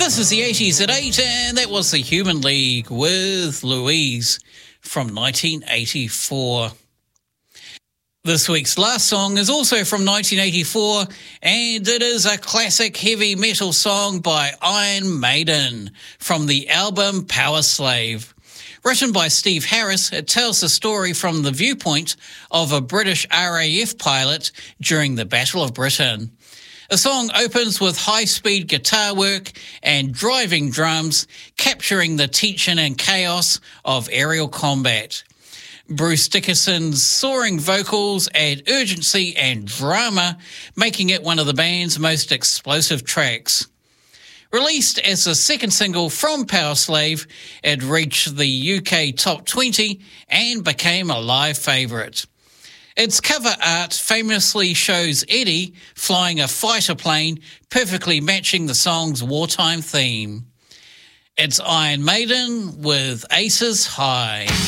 This is the 80s at 8, and that was the Human League with Louise from 1984. This week's last song is also from 1984, and it is a classic heavy metal song by Iron Maiden from the album Power Slave. Written by Steve Harris, it tells the story from the viewpoint of a British RAF pilot during the Battle of Britain. The song opens with high-speed guitar work and driving drums, capturing the tension and chaos of aerial combat. Bruce Dickinson's soaring vocals add urgency and drama, making it one of the band's most explosive tracks. Released as the second single from Power Slave, it reached the UK Top 20 and became a live favourite. Its cover art famously shows Eddie flying a fighter plane, perfectly matching the song's wartime theme. It's Iron Maiden with Aces High.